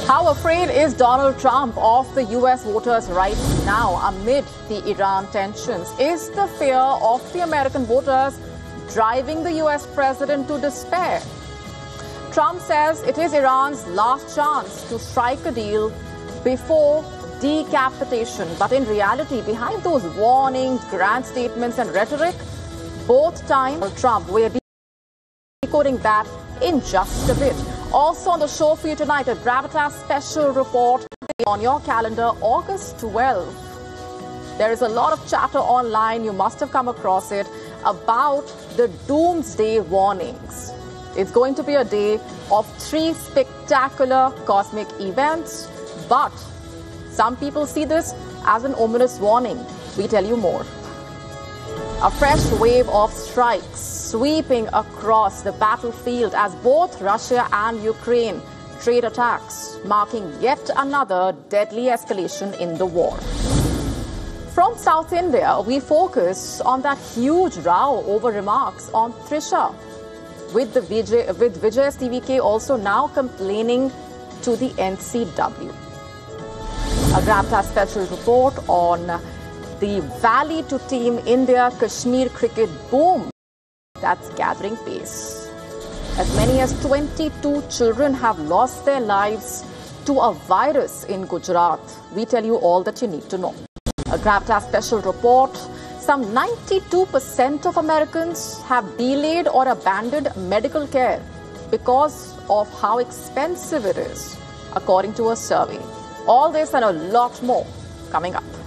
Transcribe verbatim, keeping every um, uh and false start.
How afraid is Donald Trump of the U S voters right now amid the Iran tensions? Is the fear of the American voters driving the U S president to despair? Trump says it is Iran's last chance to strike a deal before decapitation. But in reality, behind those warnings, grand statements and rhetoric, both times Trump, we are decoding that in just a bit. Also on the show for you tonight, a Gravitas special report on your calendar, August twelfth. There is a lot of chatter online, you must have come across it, about the doomsday warnings. It's going to be a day of three spectacular cosmic events, but some people see this as an ominous warning. We tell you more. A fresh wave of strikes sweeping across the battlefield as both Russia and Ukraine trade attacks, marking yet another deadly escalation in the war. From South India, we focus on that huge row over remarks on Trisha, with the Vijay, with Vijay S T V K also now complaining to the N C W. A Gravitas special report on the Valley to Team India Kashmir cricket boom that's gathering pace. As many as twenty-two children have lost their lives to a virus in Gujarat. We tell you all that you need to know. A Gravitas special report. Some ninety-two percent of Americans have delayed or abandoned medical care because of how expensive it is, according to a survey. All this and a lot more coming up.